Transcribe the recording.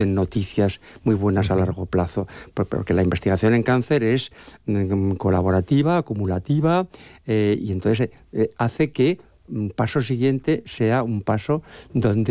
noticias muy buenas a largo plazo, porque la investigación en cáncer es colaborativa, acumulativa, y entonces hace que un paso siguiente sea un paso donde